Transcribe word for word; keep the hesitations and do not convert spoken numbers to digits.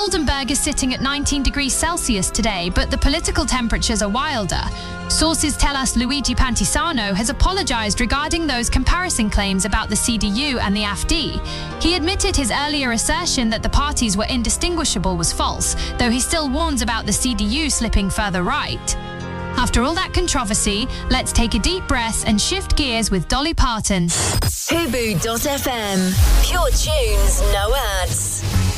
Oldenburg is sitting at nineteen degrees Celsius today, but the political temperatures are wilder. Sources tell us Luigi Pantisano has apologised regarding those comparison claims about the C D U and the A F D. He admitted his earlier assertion that the parties were indistinguishable was false, though he still warns about the C D U slipping further right. After all that controversy, let's take a deep breath and shift gears with Dolly Parton. Hubu dot f m. Pure tunes, no ads.